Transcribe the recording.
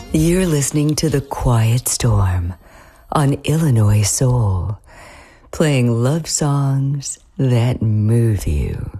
You're listening to The Quiet Storm on Illinois Soul, playing love songs that move you.